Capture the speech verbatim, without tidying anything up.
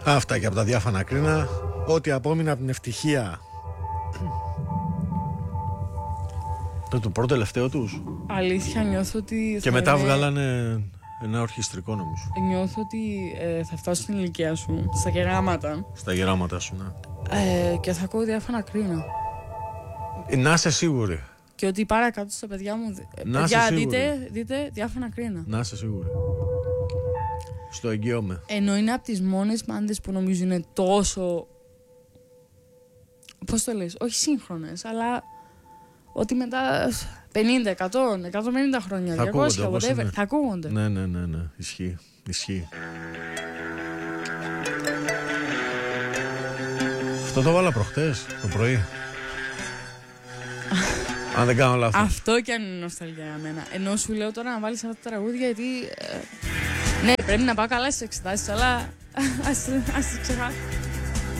Αυτά και από τα διάφανα κρίνα. Ό,τι απόμεινε από την ευτυχία. Το, το πρώτο τελευταίο τους. Αλήθεια, νιώθω ότι. Και μετά είναι... βγάλανε ένα ορχιστρικό, νομίζω. Νιώθω ότι ε, θα φτάσω στην ηλικία σου, στα γεράματα. Στα γεράματα σου, ναι. Ε, και θα ακούω διάφανα κρίνα. Ε, να είσαι σίγουρη. Και ότι πάρα κάτω στα παιδιά μου. Να παιδιά, είσαι δείτε, δείτε διάφανα κρίνα. Να είσαι σίγουρη. Στο εγγυώμαι. Ενώ είναι από τις μόνες μπάντες που νομίζω είναι τόσο. Πώς το λες, όχι σύγχρονες, αλλά ότι μετά πενήντα, εκατό, εκατόν πενήντα χρόνια, θα διακόσια, ακούγονται, whatever, θα ακούγονται. Ναι, ναι, ναι, ναι. Ισχύει. Ισχύει. Αυτό το βάλα προχτές, το πρωί. Αν δεν κάνω λάθος. Αυτό κι αν είναι νοσταλγία για μένα. Ενώ σου λέω τώρα να βάλεις αυτά τα τραγούδια, γιατί ε, ναι, πρέπει να πάω καλά στις εξετάσεις, αλλά ας, ας τις ξεχάσω.